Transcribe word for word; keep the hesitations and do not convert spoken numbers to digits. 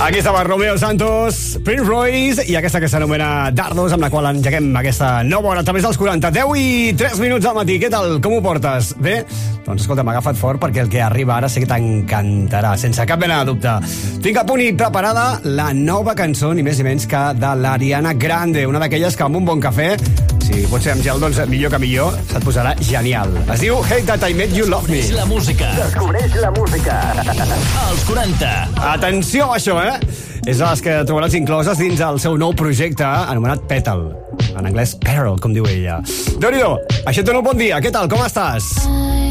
Aquí estava Romeo Santos, Prince Royce i aquesta que s'anomena Dardos, amb la qual engeguem aquesta nova hora a través dels quaranta. deu i tres minuts al matí. Què tal? Com ho portes? Bé? Doncs escolta, m'ha agafat fort perquè el que arriba ara sé que t'encantarà, sense cap mena de dubte. Tinc a punt i preparada la nova cançó, ni més ni menys que de l'Ariana Grande, una d'aquelles que amb un bon cafè, si pot ser amb gel, doncs millor que millor, se't posarà genial. Es diu Hey That I Made You Love Me. Descobreix la música. Descobreix la música. Als quaranta. Atenció a això, eh? És de les que trobaràs incloses dins el seu nou projecte anomenat Petal. En anglès, Pearl, com diu ella. Déu-n'hi-do, això et dona un bon dia. Què tal? Com estàs?